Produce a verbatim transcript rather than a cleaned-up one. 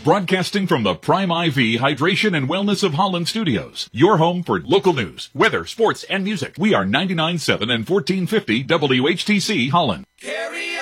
broadcasting from the Prime I V Hydration and Wellness of Holland Studios, your home for local news, weather, sports, and music. We are ninety-nine point seven and fourteen fifty W H T C Holland. Carry